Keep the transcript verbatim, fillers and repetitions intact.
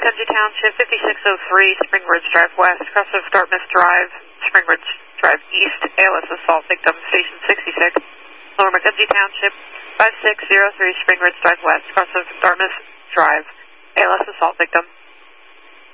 McKenzie Township, fifty-six oh three Spring Ridge Drive West, cross of Dartmouth Drive, Spring Ridge Drive East, A L S assault victim, station sixty-six. Lower McKenzie Township, five six oh three Spring Ridge Drive West, cross of Dartmouth Drive, A L S assault victim.